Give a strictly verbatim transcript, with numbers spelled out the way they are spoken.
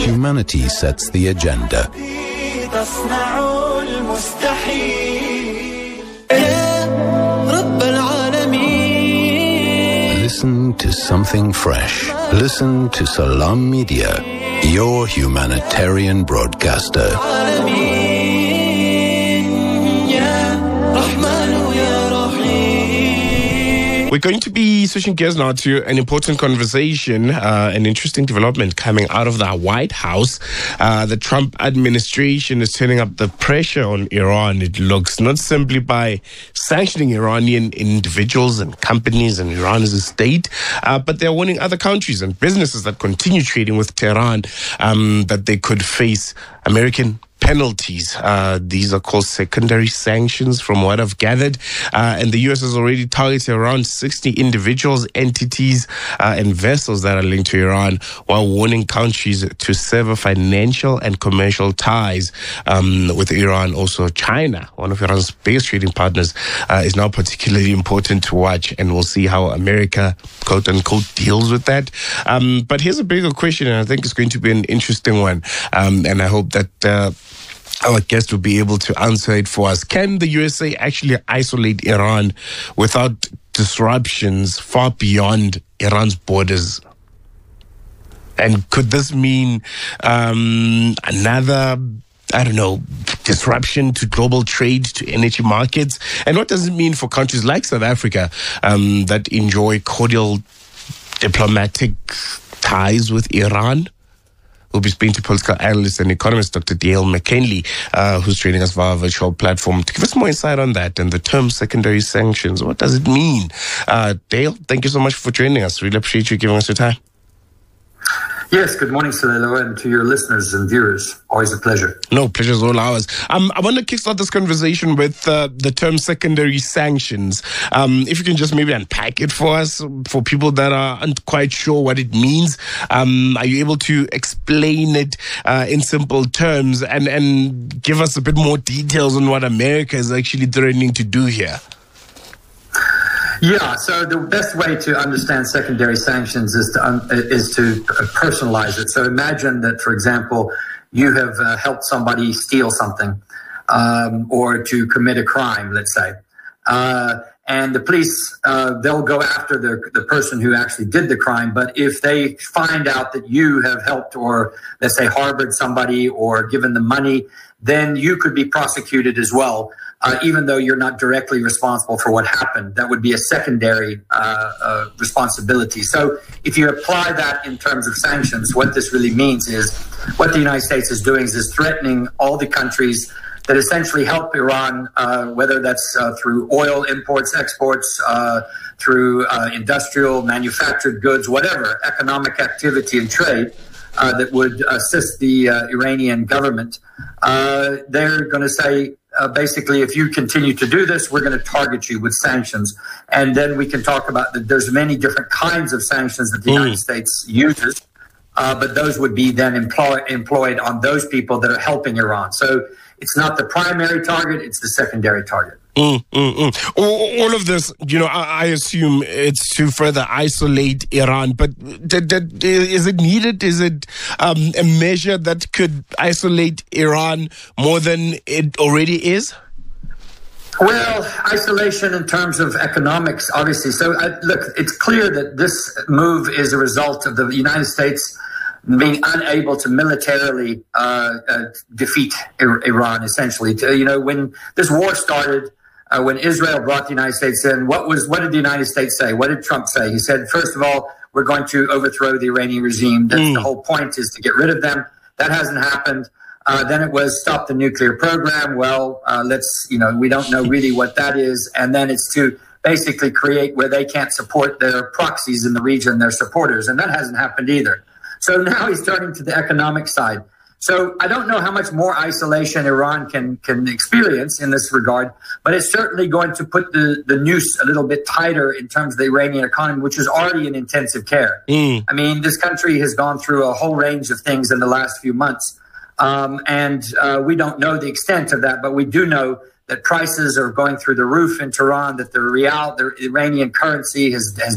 humanity sets the agenda. Listen to something fresh. Listen to Salam Media, your humanitarian broadcaster. We're going to be switching gears now to an important conversation, uh, an interesting development coming out of the White House. Uh, the Trump administration is turning up the pressure on Iran, it looks, not simply by sanctioning Iranian individuals and companies and Iran as a state, uh, but they're warning other countries and businesses that continue trading with Tehran um, that they could face American penalties. Uh, these are called secondary sanctions from what I've gathered. Uh, and the U S has already targeted around sixty individuals, entities, uh, and vessels that are linked to Iran, while warning countries to sever financial and commercial ties um, with Iran. Also, China, one of Iran's biggest trading partners, uh, is now particularly important to watch. And we'll see how America, quote unquote, deals with that. Um, but here's a bigger question, and I think it's going to be an interesting one. Um, and I hope that uh, our guest will be able to answer it for us. Can the U S A actually isolate Iran without disruptions far beyond Iran's borders? And could this mean um, another, I don't know, disruption to global trade, to energy markets? And what does it mean for countries like South Africa um, that enjoy cordial diplomatic ties with Iran? We'll be speaking to political analyst and economist Doctor Dale McKinley, uh, who's joining us via a virtual platform to give us more insight on that and the term secondary sanctions. What does it mean? Uh, Dale, thank you so much for joining us. Really appreciate you giving us your time. Yes, good morning, Salilo, and to your listeners and viewers. Always a pleasure. No, pleasure's all ours. Um, I want to kickstart this conversation with uh, the term secondary sanctions. Um, if you can just maybe unpack it for us, for people that aren't quite sure what it means. Um, are you able to explain it uh, in simple terms and, and give us a bit more details on what America is actually threatening to do here? Yeah, so the best way to understand secondary sanctions is to um, is to personalize it. So imagine that, for example, you have uh, helped somebody steal something um, or to commit a crime, let's say. Uh, and the police, uh, they'll go after the, the person who actually did the crime. But if they find out that you have helped or, let's say, harbored somebody or given them money, then you could be prosecuted as well. Uh, even though you're not directly responsible for what happened, that would be a secondary uh, uh, responsibility. So if you apply that in terms of sanctions, what this really means is what the United States is doing is, is threatening all the countries that essentially help Iran, uh, whether that's uh, through oil imports, exports, uh, through uh, industrial, manufactured goods, whatever, economic activity and trade uh, that would assist the uh, Iranian government. Uh, they're going to say, Uh, basically, if you continue to do this, we're going to target you with sanctions. And then we can talk about that there's many different kinds of sanctions that the mm. United States uses, uh, but those would be then employ- employed on those people that are helping Iran. So it's not the primary target, it's the secondary target. Mm, mm, mm. All, all of this, you know, I, I assume it's to further isolate Iran, but d- d- is it needed? Is it um, a measure that could isolate Iran more than it already is? Well, isolation in terms of economics, obviously. So, uh, look, it's clear that this move is a result of the United States being unable to militarily uh, uh, defeat I- Iran, essentially. To, you know, when this war started, Uh, when Israel brought the United States in, what was what did the United States say? What did Trump say? He said, first of all, we're going to overthrow the Iranian regime. That's mm. the whole point, is to get rid of them. That hasn't happened. Uh, then it was stop the nuclear program. Well, uh, let's, you know, we don't know really what that is. And then it's to basically create where they can't support their proxies in the region, their supporters. And that hasn't happened either. So now he's turning to the economic side. So I don't know how much more isolation Iran can can experience in this regard, but it's certainly going to put the, the noose a little bit tighter in terms of the Iranian economy, which is already in intensive care. Mm. I mean, this country has gone through a whole range of things in the last few months, um, and uh, we don't know the extent of that, but we do know that prices are going through the roof in Tehran, that the real, the Iranian currency has, has